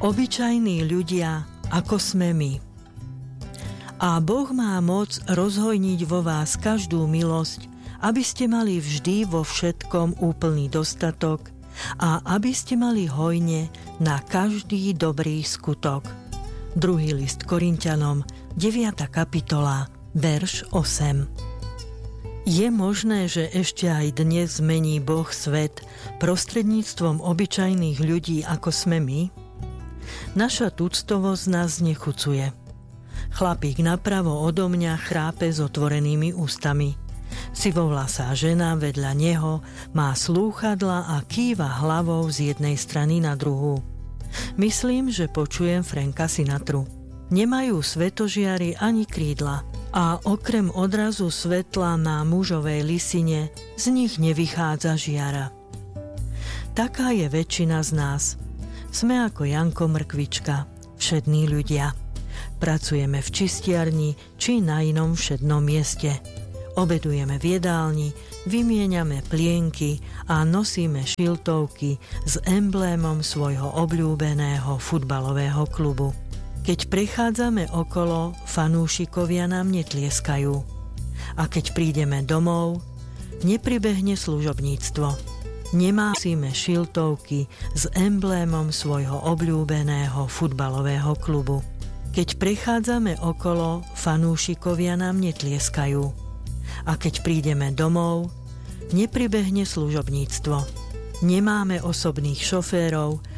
Obyčajní ľudia, ako sme my. A Boh má moc rozhojniť vo vás každú milosť, aby ste mali vždy vo všetkom úplný dostatok a aby ste mali hojne na každý dobrý skutok. 2. list Korinťanom, 9. kapitola, verš 8. Je možné, že ešte aj dnes zmení Boh svet prostredníctvom obyčajných ľudí, ako sme my? Naša tuctovosť nás nechucuje. Chlapík napravo odo mňa chrápe s otvorenými ústami. Sivovlasá žena vedľa neho má slúchadla a kýva hlavou z jednej strany na druhú. Myslím, že počujem Franka Sinatru. Nemajú svetožiary ani krídla a okrem odrazu svetla na mužovej lisine z nich nevychádza žiara. Taká je väčšina z nás. Sme ako Janko Mrkvička, všední ľudia. Pracujeme v čistiarni či na inom všednom mieste. Obedujeme v jedálni, vymieňame plienky a nosíme šiltovky s emblémom svojho obľúbeného futbalového klubu. Keď prechádzame okolo, fanúšikovia nám netlieskajú. A keď prídeme domov, nepribehne služobníctvo. Nemásime šiltovky s emblémom svojho obľúbeného futbalového klubu. Keď prechádzame okolo, fanúšikovia nám netlieskajú. A keď prídeme domov, nepribehne služobníctvo. Nemáme osobných šoférov,